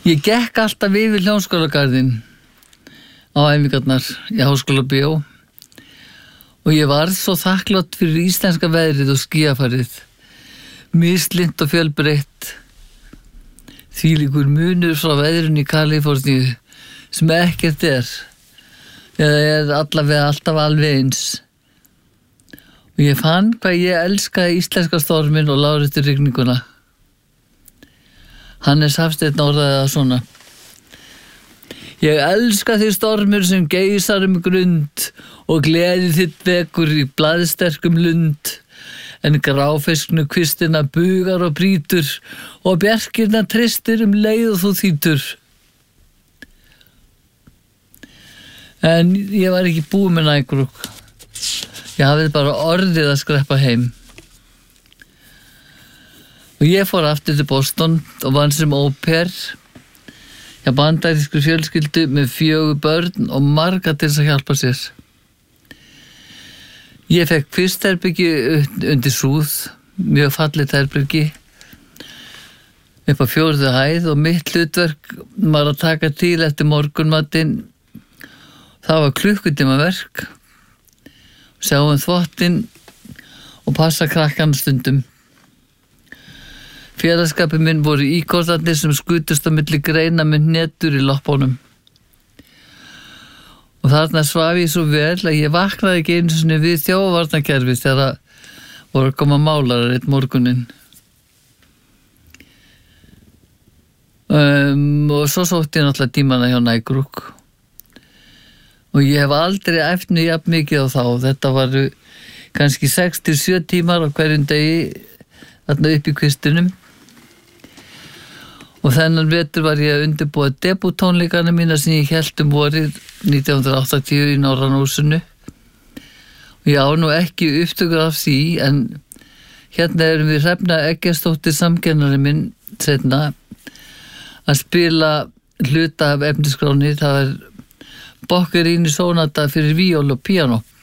Ég gekk alltaf yfir Hljómskálagarðinn á æfingarnar í Háskóla Bíó og ég varð svo þakklátt fyrir íslenska veðrið og skíafarið. Mislint og fjölbreytt. Þvílíkur munur frá veðrinu í Kaliforníu sem ekkert er. Eða er allavega alltaf alveg eins. Og ég fann hvað ég elskaði íslenska storminn og láréttu rigninguna. Hannes Hafsteinn orðaði það svona: Ég elska því stormur sem geysar grund og gleði þitt vekur í blaðsterkum lund, en gráfisknu kvistina bugar og brýtur og bjarkirna tristir leið og þú þýtur. En ég var ekki búin með nægrúk. Ég hafði bara orðið að skreppa heim. Og ég fór aftur til Boston og vann sem au pair hjá bandarískri fjölskyldu með 4 börn og marga til þess að hjálpa sér. Ég fekk fyrst herbyggi undir súð, mjög fallegt herbyggi, upp á 4. hæð og mitt hlutverk var að taka til eftir morgunmatinn. Það var klukkutíma verk, sjá þvottinn og passa krakkan stundum. Félagsskapur minn voru íkortarnir sem skutust á milli greina með hnetur í loppunum. Og þarna svaf ég svo vel að ég vaknaði ekki einu sinni við þjófavarnarkerfið þegar voru að koma málarar einn morguninn. Og svo sótti ég náttúrulega tímana hjá nægrúk. Og ég hef aldrei æft mig jafn mikið á þá. Þetta varu kannski 6-7 tímar á hverjum degi þarna upp í kvistinum. Og þennan vetur var ég að undirbúa debútónleikana mína sem ég hélt vorið 1980 í Norrannhúsinu. Og ég á nú ekki upptökur af því, en hérna erum við Hrefna Eggertsdóttir samkennari minn seinna að spila hluta af efnisskráni. Það Boccherini sonata fyrir víól og píanó.